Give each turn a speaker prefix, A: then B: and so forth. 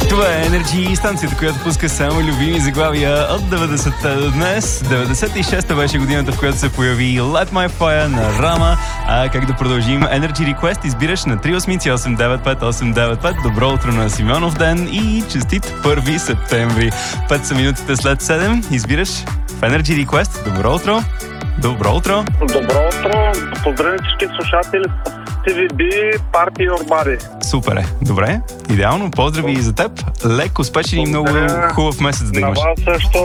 A: Това е Energy, станцията, която пуска само любими заглавия от 90-та до днес. 96-та беше годината, в която се появи Light My Fire на Рама. А как да продължим? Energy Request избираш на 383-895-895. Добро утро на Симеонов ден и честит 1 септември. 5 са минутите след 7. Избираш в Energy Request. Добро утро! Добро утро!
B: Добро утро! Поздравям всички слушатели TVB, Party Your Body.
A: Супер е. Добре. Идеално. Поздрави и за теб. Лек, успешен и много хубав месец да имаш.
B: На вас също.